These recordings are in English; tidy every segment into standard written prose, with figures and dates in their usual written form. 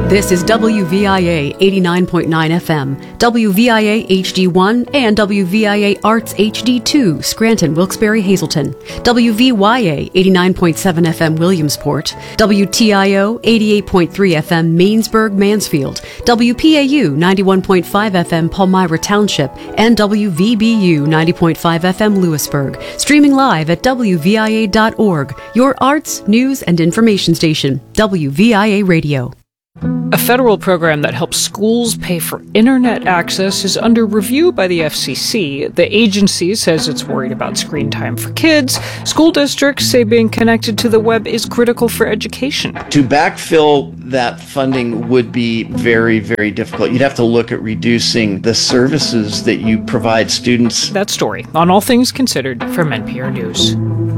This is WVIA 89.9 FM, WVIA HD1, and WVIA Arts HD2, Scranton, Wilkes-Barre, Hazleton, WVYA 89.7 FM, Williamsport, WTIO 88.3 FM, Mainsburg, Mansfield, WPAU 91.5 FM, Palmyra Township, and WVBU 90.5 FM, Lewisburg. Streaming live at WVIA.org, your arts, news, and information station, WVIA Radio. A federal program that helps schools pay for internet access is under review by the FCC. The agency says it's worried about screen time for kids. School districts say being connected to the web is critical for education. To backfill that funding would be very, very difficult. You'd have to look at reducing the services that you provide students. That story on All Things Considered from NPR News.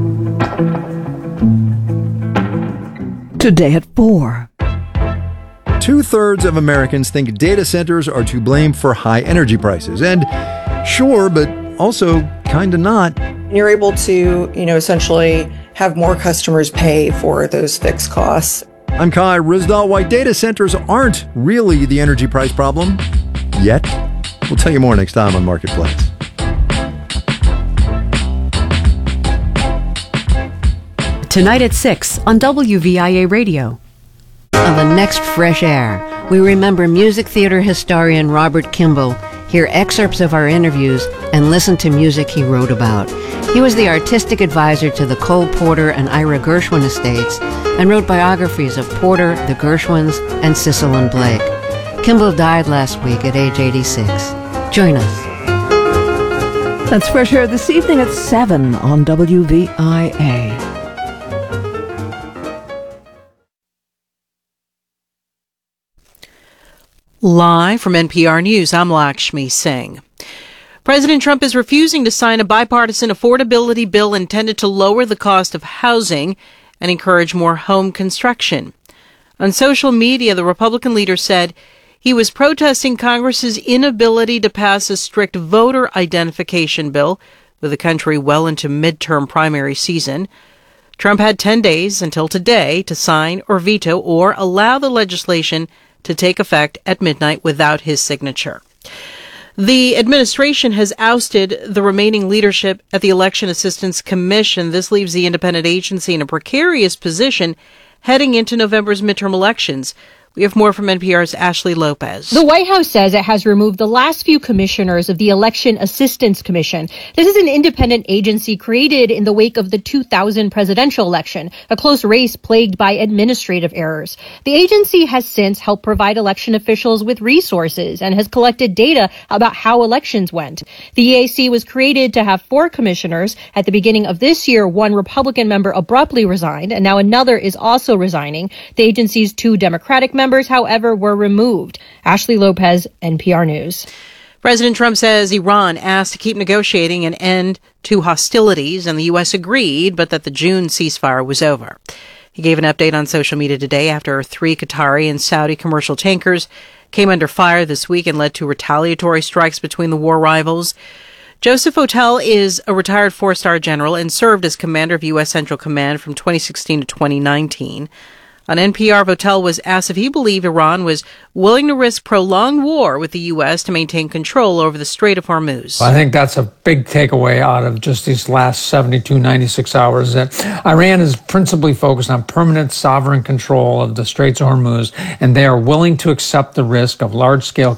Today at 4. 2/3 of Americans think data centers are to blame for high energy prices. And sure, but also kind of not. You're able to, essentially have more customers pay for those fixed costs. I'm Kai Ryssdal. Why data centers aren't really the energy price problem yet. We'll tell you more next time on Marketplace. Tonight at 6 on WVIA Radio. On the next Fresh Air, we remember music theater historian Robert Kimball, hear excerpts of our interviews, and listen to music he wrote about. He was the artistic advisor to the Cole Porter and Ira Gershwin estates and wrote biographies of Porter, the Gershwins, and Cecil and Blake. Kimball died last week at age 86. Join us. That's Fresh Air this evening at 7 on WVIA. Live from NPR News, I'm Lakshmi Singh. President Trump is refusing to sign a bipartisan affordability bill intended to lower the cost of housing and encourage more home construction. On social media, the Republican leader said he was protesting Congress's inability to pass a strict voter identification bill with the country well into midterm primary season. Trump had 10 days until today to sign or veto or allow the legislation to take effect at midnight without his signature. The administration has ousted the remaining leadership at the Election Assistance Commission. This leaves the independent agency in a precarious position heading into November's midterm elections. We have more from NPR's Ashley Lopez. The White House says it has removed the last few commissioners of the Election Assistance Commission. This is an independent agency created in the wake of the 2000 presidential election, a close race plagued by administrative errors. The agency has since helped provide election officials with resources and has collected data about how elections went. The EAC was created to have 4 commissioners. At the beginning of this year, one Republican member abruptly resigned, and now another is also resigning. The agency's 2 Democratic members, however, were removed. Ashley Lopez, NPR News. President Trump says Iran asked to keep negotiating an end to hostilities, and the U.S. agreed, but that the June ceasefire was over. He gave an update on social media today after 3 Qatari and Saudi commercial tankers came under fire this week and led to retaliatory strikes between the war rivals. Joseph Votel is a retired 4-star general and served as commander of U.S. Central Command from 2016 to 2019. On NPR, Votel was asked if he believed Iran was willing to risk prolonged war with the U.S. to maintain control over the Strait of Hormuz. I think that's a big takeaway out of just these last 72, 96 hours, that Iran is principally focused on permanent sovereign control of the Straits of Hormuz, and they are willing to accept the risk of large-scale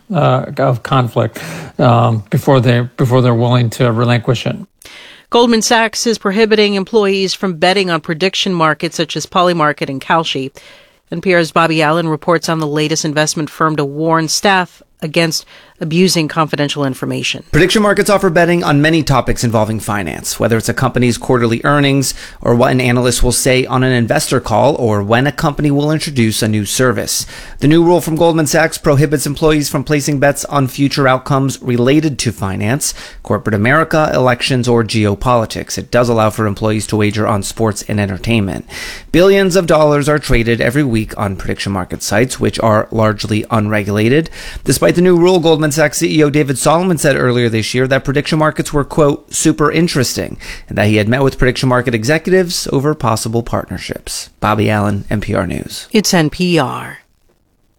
conflict before they're willing to relinquish it. Goldman Sachs is prohibiting employees from betting on prediction markets such as Polymarket and Kalshi. NPR's Bobby Allen reports on the latest investment firm to warn staff against abusing confidential information. Prediction markets offer betting on many topics involving finance, whether it's a company's quarterly earnings, or what an analyst will say on an investor call, or when a company will introduce a new service. The new rule from Goldman Sachs prohibits employees from placing bets on future outcomes related to finance, corporate America, elections, or geopolitics. It does allow for employees to wager on sports and entertainment. Billions of dollars are traded every week on prediction market sites, which are largely unregulated. Despite the new rule, Goldman Sachs CEO David Solomon said earlier this year that prediction markets were, quote, super interesting, and that he had met with prediction market executives over possible partnerships. Bobby Allen, NPR News. It's NPR.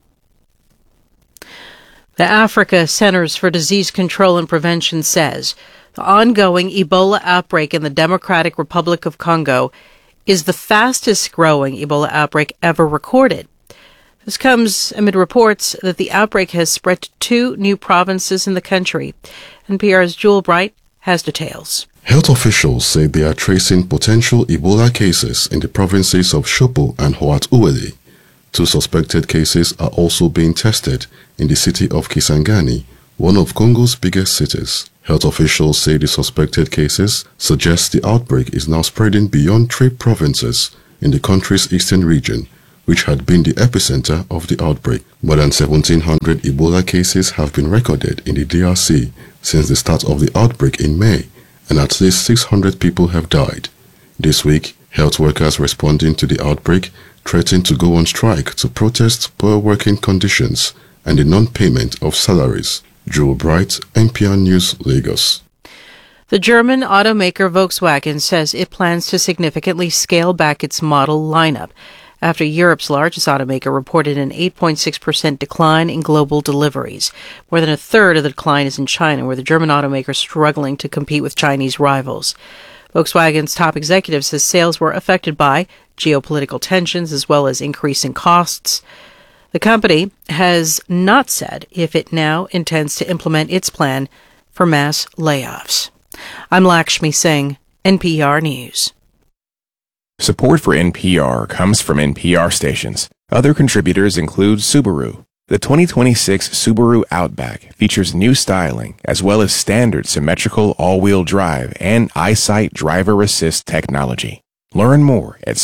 The Africa Centers for Disease Control and Prevention says the ongoing Ebola outbreak in the Democratic Republic of Congo is the fastest growing Ebola outbreak ever recorded. This comes amid reports that the outbreak has spread to 2 new provinces in the country. NPR's Jewel Bright has details. Health officials say they are tracing potential Ebola cases in the provinces of Shopo and Hoat-Uele. 2 suspected cases are also being tested in the city of Kisangani, one of Congo's biggest cities. Health officials say the suspected cases suggest the outbreak is now spreading beyond 3 provinces in the country's eastern region, which had been the epicenter of the outbreak. More than 1,700 Ebola cases have been recorded in the DRC since the start of the outbreak in May, and at least 600 people have died. This week, health workers responding to the outbreak threatened to go on strike to protest poor working conditions and the non-payment of salaries. Joe Bright, NPR News, Lagos. The German automaker Volkswagen says it plans to significantly scale back its model lineup after Europe's largest automaker reported an 8.6% decline in global deliveries. More than a third of the decline is in China, where the German automaker is struggling to compete with Chinese rivals. Volkswagen's top executive says sales were affected by geopolitical tensions as well as increasing costs. The company has not said if it now intends to implement its plan for mass layoffs. I'm Lakshmi Singh, NPR News. Support for NPR comes from NPR stations. Other contributors include Subaru. The 2026 Subaru Outback features new styling as well as standard symmetrical all-wheel drive and EyeSight driver assist technology. Learn more at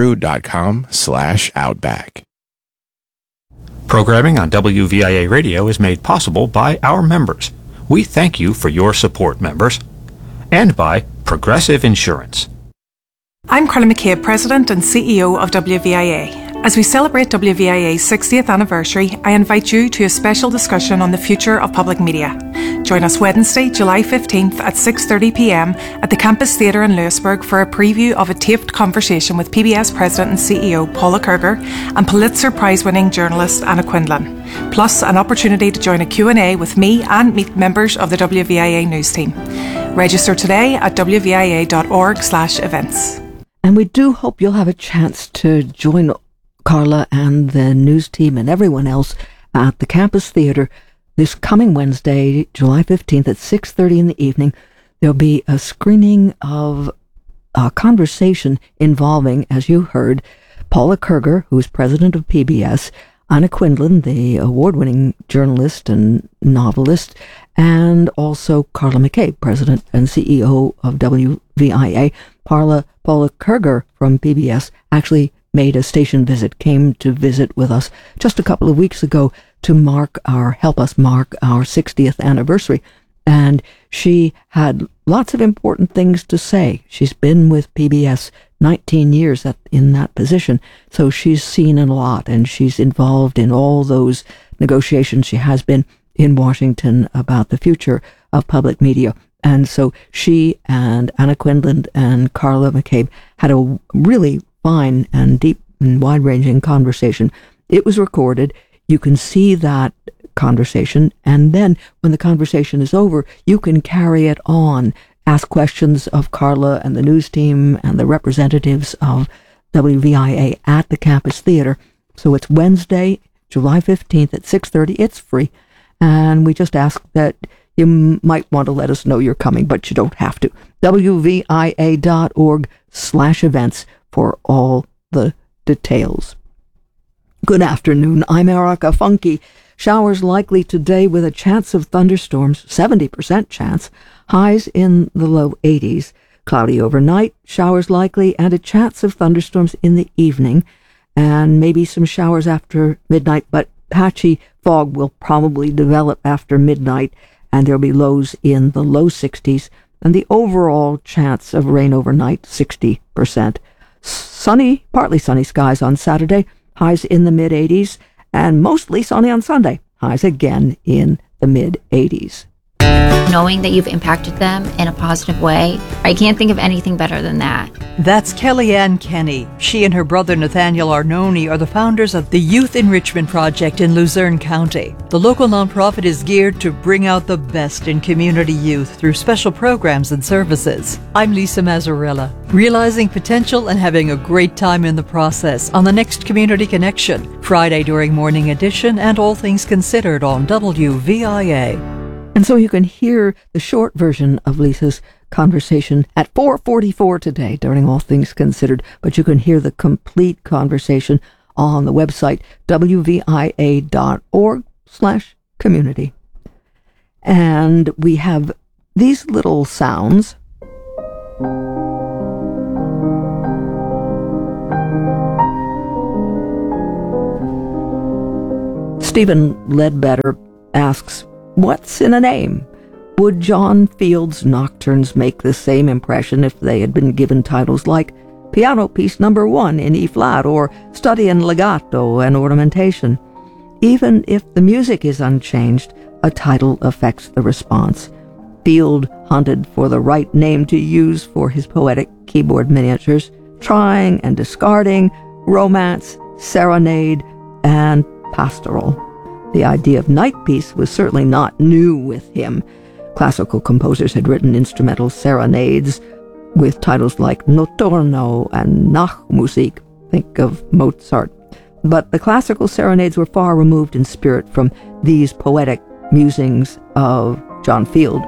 Subaru.com/Outback. Programming on WVIA Radio is made possible by our members. We thank you for your support, members. And by Progressive Insurance. I'm Carla McCabe, President and CEO of WVIA. As we celebrate WVIA's 60th anniversary, I invite you to a special discussion on the future of public media. Join us Wednesday, July 15th at 6:30 p.m. at the Campus Theatre in Lewisburg for a preview of a taped conversation with PBS President and CEO Paula Kerger and Pulitzer Prize-winning journalist Anna Quindlen, plus an opportunity to join a Q&A with me and meet members of the WVIA news team. Register today at wvia.org/events. And we do hope you'll have a chance to join Carla and the news team and everyone else at the Campus Theatre this coming Wednesday, July 15th at 6:30 in the evening. There'll be a screening of a conversation involving, as you heard, Paula Kerger, who's president of PBS, Anna Quindlen, the award-winning journalist and novelist, and also Carla McCabe, president and CEO of WVIA. Paula Kerger from PBS actually made a station visit, came to visit with us just a couple of weeks ago to help us mark our 60th anniversary. And she had lots of important things to say. She's been with PBS 19 years in that position, so she's seen a lot, and she's involved in all those negotiations. She has been in Washington about the future of public media. And so she and Anna Quindlen and Carla McCabe had a really fine and deep and wide-ranging conversation. It was recorded. You can see that conversation, and then when the conversation is over, you can carry it on, ask questions of Carla and the news team and the representatives of WVIA at the Campus Theatre. So it's Wednesday, July 15th at 6:30. It's free, and we just ask that you might want to let us know you're coming, but you don't have to. WVIA.org/events for all the details. Good afternoon. I'm Erica Funke. Showers likely today with a chance of thunderstorms, 70% chance. Highs in the low 80s. Cloudy overnight, showers likely, and a chance of thunderstorms in the evening, and maybe some showers after midnight, but patchy fog will probably develop after midnight, and there'll be lows in the low 60s, and the overall chance of rain overnight, 60%. Sunny, partly sunny skies on Saturday, highs in the mid-80s, and mostly sunny on Sunday, highs again in the mid-80s. knowing that you've impacted them in a positive way. I can't think of anything better than that. That's Kellyanne Kenny. She and her brother Nathaniel Arnone are the founders of the Youth Enrichment Project in Luzerne County. The local nonprofit is geared to bring out the best in community youth through special programs and services. I'm Lisa Mazzarella, realizing potential and having a great time in the process on the next Community Connection, Friday during Morning Edition and All Things Considered on WVIA. And so you can hear the short version of Lisa's conversation at 4:44 today during All Things Considered, but you can hear the complete conversation on the website wvia.org/community. And we have these little sounds. Stephen Ledbetter asks, what's in a name? Would John Field's nocturnes make the same impression if they had been given titles like Piano Piece No. 1 in E-flat or Study in Legato and Ornamentation? Even if the music is unchanged, a title affects the response. Field hunted for the right name to use for his poetic keyboard miniatures, trying and discarding, romance, serenade, and pastoral. The idea of night piece was certainly not new with him. Classical composers had written instrumental serenades with titles like Notturno and Nachtmusik. Think of Mozart. But the classical serenades were far removed in spirit from these poetic musings of John Field.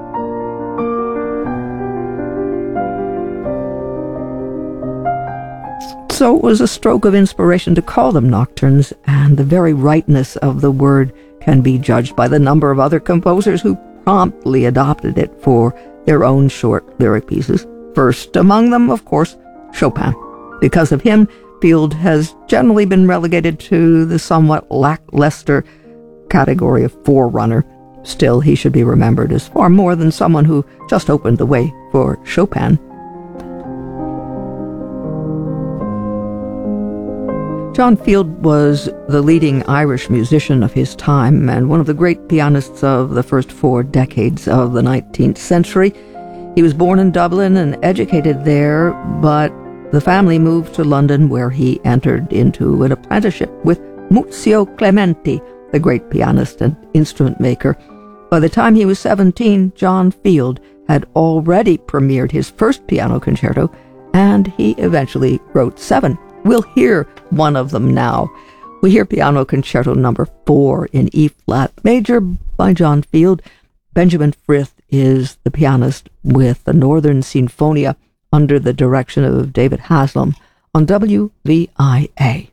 So it was a stroke of inspiration to call them nocturnes, and the very rightness of the word can be judged by the number of other composers who promptly adopted it for their own short lyric pieces. First among them, of course, Chopin. Because of him, Field has generally been relegated to the somewhat lackluster category of forerunner. Still, he should be remembered as far more than someone who just opened the way for Chopin. John Field was the leading Irish musician of his time and one of the great pianists of the first 4 decades of the 19th century. He was born in Dublin and educated there, but the family moved to London, where he entered into an apprenticeship with Muzio Clementi, the great pianist and instrument maker. By the time he was 17, John Field had already premiered his first piano concerto, and he eventually wrote 7. We'll hear one of them now. We hear Piano Concerto No. 4 in E-flat major by John Field. Benjamin Frith is the pianist with the Northern Sinfonia under the direction of David Haslam on WVIA.